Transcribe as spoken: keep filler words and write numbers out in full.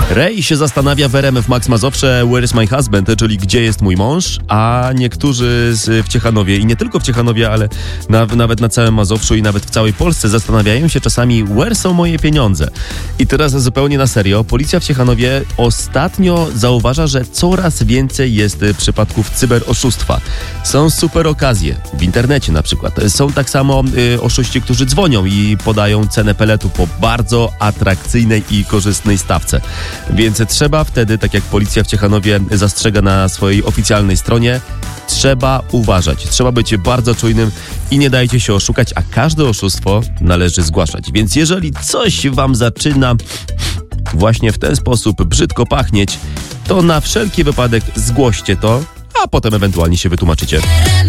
Ray się zastanawia w R M F Max Mazowsze Where is my husband, czyli gdzie jest mój mąż, a niektórzy z, w Ciechanowie i nie tylko w Ciechanowie, ale na, nawet na całym Mazowszu i nawet w całej Polsce zastanawiają się czasami, where są moje pieniądze. I teraz zupełnie na serio, policja w Ciechanowie ostatnio zauważa, że coraz więcej jest przypadków cyberoszustwa. Są super okazje, w internecie na przykład. Są tak samo y, oszuści, którzy dzwonią i podają cenę peletu po bardzo atrakcyjnej i korzystnej stawce. Więc trzeba wtedy, tak jak policja w Ciechanowie zastrzega na swojej oficjalnej stronie, trzeba uważać. Trzeba być bardzo czujnym i nie dajcie się oszukać, a każde oszustwo należy zgłaszać. Więc jeżeli coś wam zaczyna właśnie w ten sposób brzydko pachnieć, to na wszelki wypadek zgłoście to, a potem ewentualnie się wytłumaczycie.